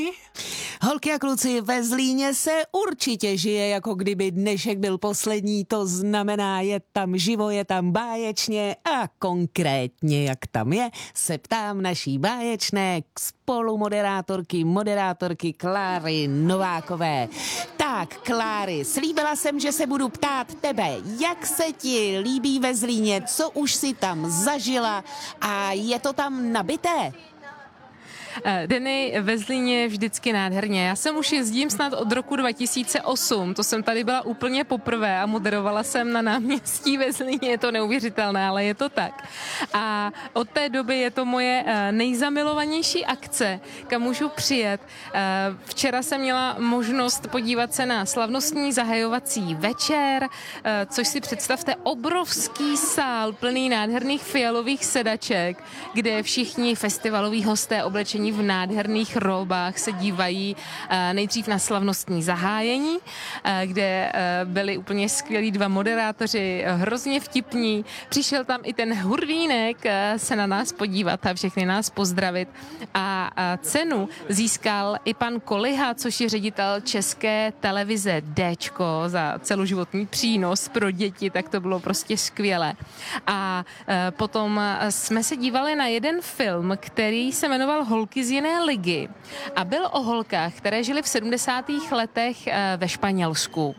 Holky a kluci, ve Zlíně se určitě žije, jako kdyby dnešek byl poslední, to znamená, je tam živo, je tam báječně a konkrétně, jak tam je, se ptám naší báječné moderátorky Kláry Novákové. Tak, Kláry, slíbila jsem, že se budu ptát tebe, jak se ti líbí ve Zlíně, co už si tam zažila a je to tam nabité? Denny, ve Zlíně vždycky nádherně. Já jsem už jezdím snad od roku 2008, to jsem tady byla úplně poprvé a moderovala jsem na náměstí ve Zlíně, je to neuvěřitelné, ale je to tak. A od té doby je to moje nejzamilovanější akce, kam můžu přijet. Včera jsem měla možnost podívat se na slavnostní zahajovací večer, což si představte, obrovský sál plný nádherných fialových sedaček, kde všichni festivaloví hosté oblečení v nádherných robách se dívají nejdřív na slavnostní zahájení, kde byli úplně skvělí dva moderátoři, hrozně vtipní. Přišel tam i ten Hurvínek se na nás podívat a všechny nás pozdravit. A cenu získal i pan Koliha, což je ředitel České televize Déčko za celoživotní přínos pro děti, tak to bylo prostě skvělé. A potom jsme se dívali na jeden film, který se jmenoval Holky z jiné ligy a byl o holkách, které žily v 70. letech ve Španělsku.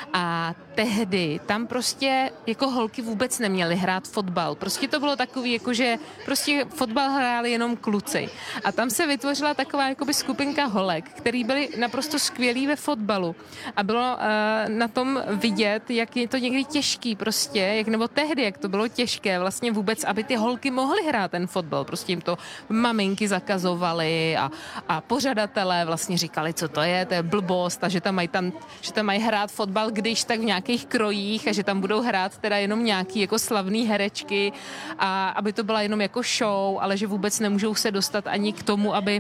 A tehdy tam prostě jako holky vůbec neměly hrát fotbal. Prostě to bylo takový, jakože prostě fotbal hráli jenom kluci. A tam se vytvořila taková jakoby skupinka holek, který byli naprosto skvělí ve fotbalu. A bylo na tom vidět, jak je to někdy těžký prostě, nebo tehdy, jak to bylo těžké vlastně vůbec, aby ty holky mohly hrát ten fotbal. Prostě jim to maminky zakazovaly a pořadatelé vlastně říkali, co to je blbost a že tam mají hrát fotbal, když tak v nějakých krojích a že tam budou hrát teda jenom nějaký jako slavný herečky a aby to byla jenom jako show, ale že vůbec nemůžou se dostat ani k tomu, aby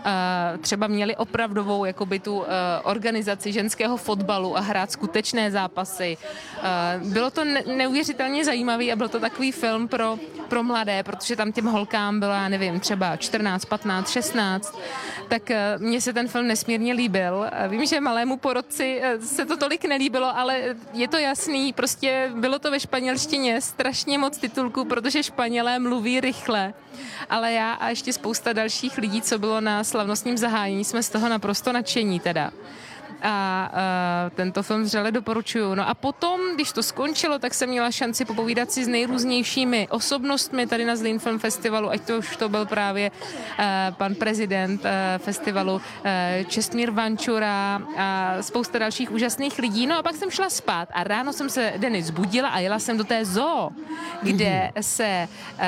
třeba měli opravdovou jakoby tu organizaci ženského fotbalu a hrát skutečné zápasy. Bylo to neuvěřitelně zajímavý a byl to takový film pro mladé, protože tam těm holkám bylo, já nevím, třeba 14, 15, 16, tak mně se ten film nesmírně líbil. Vím, že malému porodci se to tolik nelíbilo, ale je to jasný, prostě bylo to ve španělštině, strašně moc titulků, protože Španělé mluví rychle, ale já a ještě spousta dalších lidí, co bylo na slavnostním zahájení, jsme z toho naprosto nadšení teda. A tento film vřele doporučuju. No a potom, když to skončilo, tak jsem měla šanci popovídat si s nejrůznějšími osobnostmi tady na Zlín Film Festivalu, ať to už to byl právě pan prezident festivalu Čestmír Vančura a spousta dalších úžasných lidí. No a pak jsem šla spát a ráno jsem se Denny zbudila a jela jsem do té zoo, kde se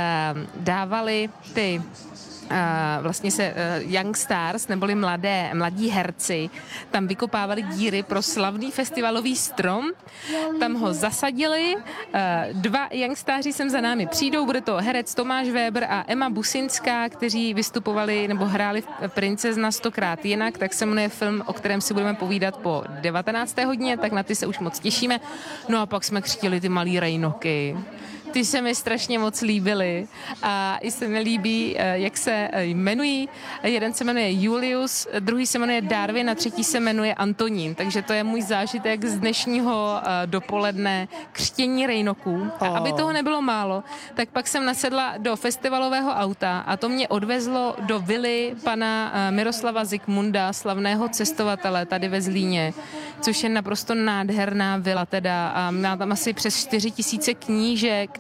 dávaly ty vlastně se young stars, neboli mladí herci, tam vykopávali díry pro slavný festivalový strom, tam ho zasadili, dva young stáři sem za námi přijdou, bude to herec Tomáš Weber a Emma Businská, kteří vystupovali nebo hráli v Princezna 100krát jinak, tak se jmenuje film, o kterém si budeme povídat po 19. hodině, tak na ty se už moc těšíme. No a pak jsme křtili ty malý rejnoky. Ty se mi strašně moc líbily a i se mi líbí, jak se jmenují. Jeden se jmenuje Julius, druhý se jmenuje Darwin a třetí se jmenuje Antonín. Takže to je můj zážitek z dnešního dopoledne křtění rejnoků. A aby toho nebylo málo, tak pak jsem nasedla do festivalového auta a to mě odvezlo do vily pana Miroslava Zikmunda, slavného cestovatele tady ve Zlíně, což je naprosto nádherná vila teda a má tam asi přes 4000 knížek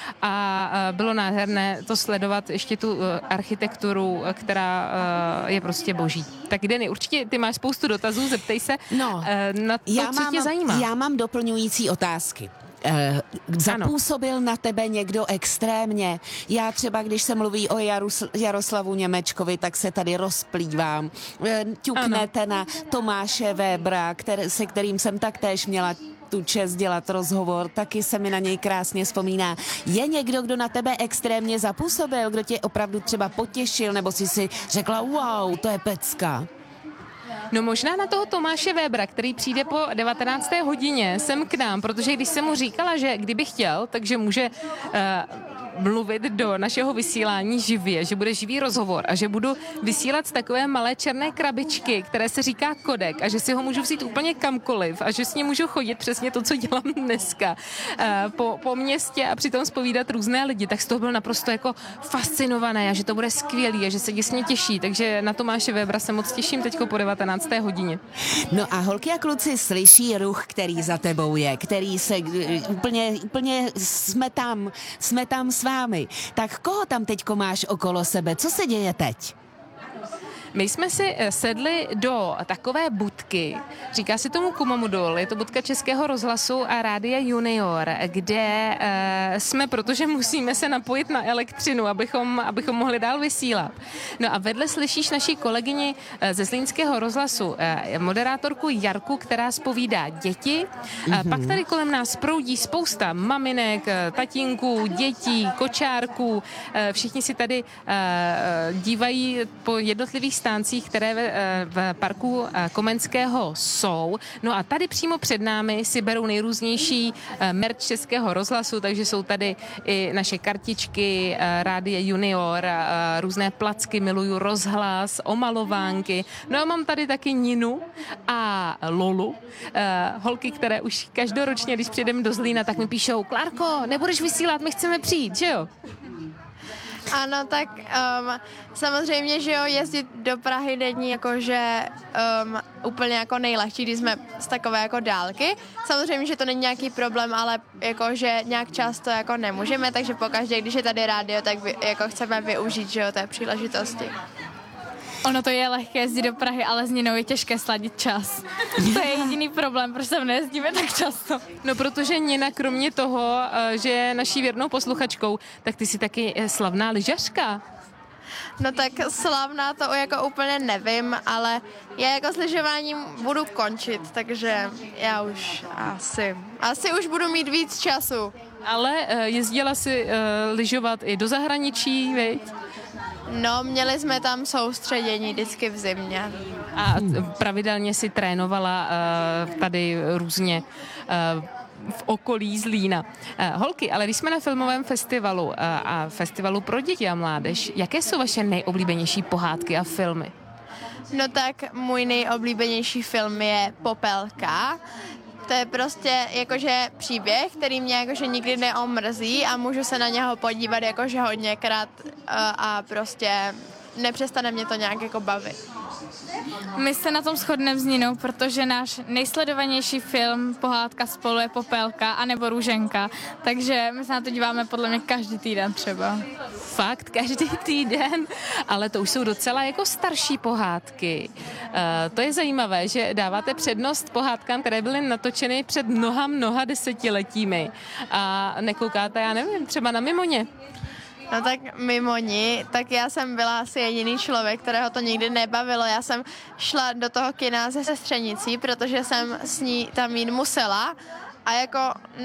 a bylo nádherné to sledovat, ještě tu architekturu, která je prostě boží. Tak Denny, určitě ty máš spoustu dotazů, zeptej se na to, co tě zajímá. Já mám doplňující otázky. Zapůsobil na tebe někdo extrémně? Já třeba, když se mluví o Jaroslavu Němečkovi, tak se tady rozplývám. Ťuknete na Tomáše Webera, se kterým jsem taktéž měla tu čest dělat rozhovor, taky se mi na něj krásně vzpomíná. Je někdo, kdo na tebe extrémně zapůsobil, kdo tě opravdu třeba potěšil, nebo si řekla, wow, to je pecka? No možná na toho Tomáše Webera, který přijde po 19. hodině sem k nám, protože když jsem mu říkala, že kdyby chtěl, takže může mluvit do našeho vysílání živě, že bude živý rozhovor a že budu vysílat z takové malé černé krabičky, které se říká kodek a že si ho můžu vzít úplně kamkoliv a že s ním můžu chodit přesně to, co dělám dneska po městě a přitom zpovídat různé lidi, tak z toho byl naprosto jako fascinovaný a že to bude skvělý a že se děsně těší, takže na Tomáše Webera se moc těším teďko po 19. hodině. No a holky a kluci slyší ruch, který za tebou je, který se úplně jsme tam s vámi. Tak koho tam teďko máš okolo sebe? Co se děje teď? My jsme si sedli do takové budky, říká se tomu Kumamudul, je to budka Českého rozhlasu a Rádia Junior, kde jsme, protože musíme se napojit na elektřinu, abychom mohli dál vysílat. No a vedle slyšíš naší kolegyni ze Zlínského rozhlasu, moderátorku Jarku, která zpovídá děti. Pak tady kolem nás proudí spousta maminek, tatínků, dětí, kočárků. Všichni si tady dívají po jednotlivých stáncích, které v parku Komenského jsou. No a tady přímo před námi si berou nejrůznější merch Českého rozhlasu, takže jsou tady i naše kartičky, Rádia Junior, různé placky, miluju rozhlas, omalovánky. No a mám tady taky Ninu a Lolu, holky, které už každoročně, když přijdeme do Zlína, tak mi píšou: Klárko, nebudeš vysílat, my chceme přijít, že jo? Ano, tak samozřejmě, že jo, jezdit do Prahy není jakože úplně jako nejlehčí, když jsme z takové jako dálky. Samozřejmě, že to není nějaký problém, ale jakože nějak často jako nemůžeme, takže pokaždé, když je tady rádio, tak jako chceme využít, že jo, té příležitosti. Ono to je lehké jezdit do Prahy, ale s Ninou je těžké sladit čas. To je jediný problém, proč tam nejezdíme tak často. No protože Nina, kromě toho, že je naší věrnou posluchačkou, tak ty jsi taky slavná lyžařka. No tak slavná to jako úplně nevím, ale já jako s lyžováním budu končit, takže já už asi už budu mít víc času. Ale jezdila si lyžovat i do zahraničí, viď? No, měli jsme tam soustředění vždycky v zimě. A pravidelně si trénovala tady různě v okolí Zlína. Holky, ale když jsme na filmovém festivalu a festivalu pro děti a mládež, jaké jsou vaše nejoblíbenější pohádky a filmy? No tak můj nejoblíbenější film je Popelka. To je prostě jakože příběh, který mě jakože nikdy neomrzí a můžu se na něho podívat jakože hodněkrát a prostě nepřestane mě to nějak jako bavit. My se na tom shodneme s Ninou, protože náš nejsledovanější film Pohádka spolu je Popelka anebo Růženka, takže my se na to díváme podle mě každý týden třeba. Fakt, každý týden, ale to už jsou docela jako starší pohádky. To je zajímavé, že dáváte přednost pohádkám, které byly natočeny před mnoha desetiletími a nekoukáte, já nevím, třeba na Mimoně. No tak mimo ní, tak já jsem byla asi jediný člověk, kterého to nikdy nebavilo. Já jsem šla do toho kina se sestřenicí, protože jsem s ní tam jít musela a jako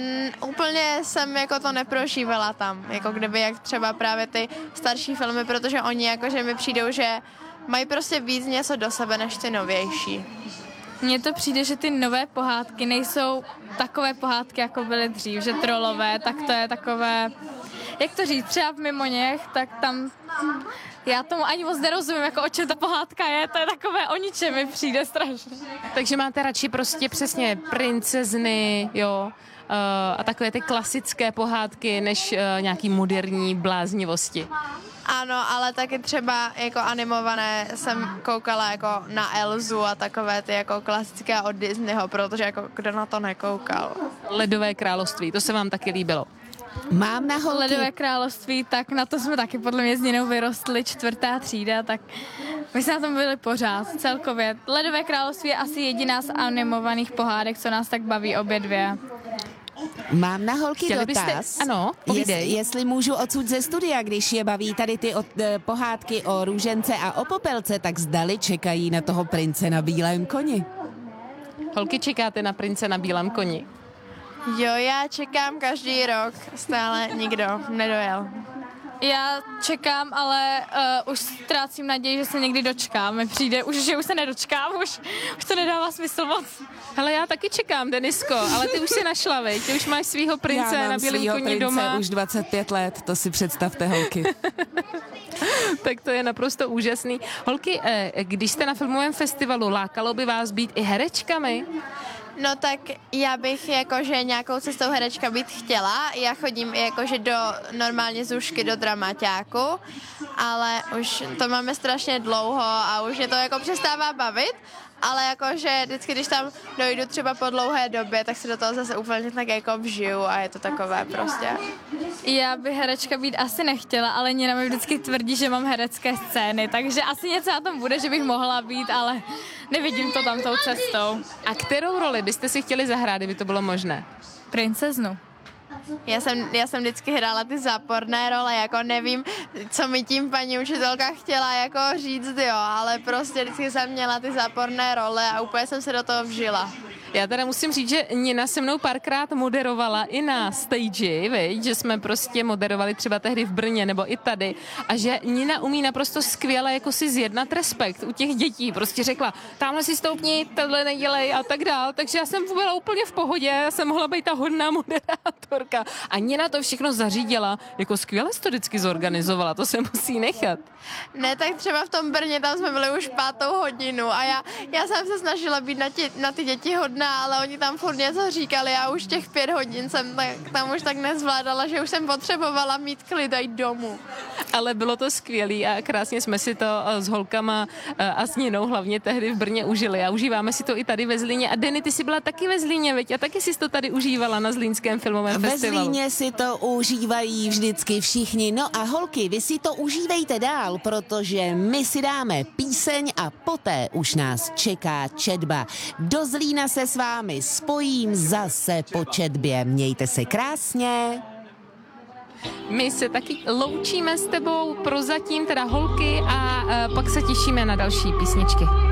úplně jsem jako to neprožívala tam, jako kdyby jak třeba právě ty starší filmy, protože oni jakože mi přijdou, že mají prostě víc něco do sebe než ty novější. Mně to přijde, že ty nové pohádky nejsou takové pohádky, jako byly dřív, že trolové, tak to je takové, jak to říct, třeba v Mimoněch, tak tam já tomu ani moc nerozumím, jako o čem ta pohádka je, to je takové o ničem, mi přijde strašně. Takže máte radši prostě přesně princezny, jo, a takové ty klasické pohádky, než nějaký moderní bláznivosti. Ano, ale taky třeba jako animované jsem koukala jako na Elzu a takové ty jako klasické od Disneyho, protože jako kdo na to nekoukal. Ledové království, to se vám taky líbilo. Mám na holky. Ledové království, tak na to jsme taky podle mě s Ninou vyrostli, 4. třída, tak my jsme na tom byli pořád, celkově. Ledové království je asi jediná z animovaných pohádek, co nás tak baví obě dvě. Mám na holky Chtěli dotaz. byste, ano, povídej. Jestli můžu odsud ze studia, když je baví tady ty pohádky o Růžence a o Popelce, tak zdali čekají na toho prince na bílém koni. Holky, čekáte na prince na bílém koni? Jo, já čekám každý rok, stále nikdo nedojel. Já čekám, ale už ztrácím naději, že se někdy dočkám. Mi přijde už, že už se nedočkám, už to nedává smysl moc. Hele, já taky čekám, Denisko, ale ty už si našla, veď? Ty už máš svýho prince na bílém koni doma. Už 25 let, to si představte, holky. Tak to je naprosto úžasný. Holky, když jste na filmovém festivalu, lákalo by vás být i herečkami? No tak já bych jakože nějakou cestou herečka být chtěla. Já chodím jakože do normálně zůžky do dramaťáku, ale už to máme strašně dlouho a už mě to jako přestává bavit, ale jakože vždycky, když tam dojdu třeba po dlouhé době, tak se do toho zase úplně tak jako vžiju a je to takové prostě. Já bych herečka být asi nechtěla, ale Nina mi vždycky tvrdí, že mám herecké scény, takže asi něco na tom bude, že bych mohla být, ale nevidím to tam tou cestou. A kterou roli byste si chtěli zahrát, kdyby to bylo možné? Princeznu. Já jsem vždycky hrála ty záporné role, jako nevím, co mi tím paní učitelka chtěla jako říct, jo, ale prostě vždycky jsem měla ty záporné role a úplně jsem se do toho vžila. Já teda musím říct, že Nina se mnou párkrát moderovala i na stage, viď? Že jsme prostě moderovali třeba tehdy v Brně nebo i tady a že Nina umí naprosto skvěle jako si zjednat respekt u těch dětí. Prostě řekla, tamhle si stoupni, tohle nedělej a tak dál. Takže já jsem byla úplně v pohodě, já jsem mohla být ta hodná moderátorka. A Nina to všechno zařídila, jako skvěle jsi to vždycky zorganizovala, to se musí nechat. Ne, tak třeba v tom Brně, tam jsme byli už 5. hodinu a já jsem se snažila být na ty děti hodná, ale oni tam furt něco říkali a už těch 5 hodin jsem tam už tak nezvládala, že už jsem potřebovala mít klid a jít domů. Ale bylo to skvělý a krásně jsme si to s holkama a s Ninou hlavně tehdy v Brně užili a užíváme si to i tady ve Zlíně. A Denny, ty jsi byla taky ve Zlíně, veď? A taky jsi to tady užívala na Zlínském filmovém festivalu. Ve Zlíně si to užívají vždycky všichni. No a holky, vy si to užívejte dál, protože my si dáme píseň a poté už nás čeká četba. Do Zlína se s vámi spojím zase po četbě. Mějte se krásně. My se taky loučíme s tebou prozatím, teda holky, a pak se těšíme na další písničky.